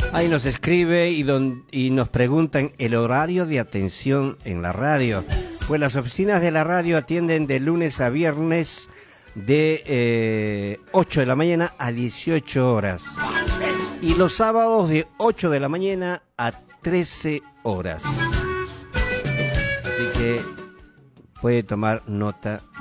Ahí nos escribe y nos preguntan el horario de atención en la radio. Pues las oficinas de la radio atienden de lunes a viernes de 8 de la mañana a 18 horas. Y los sábados de 8 de la mañana a 13 horas. Así que puede tomar nota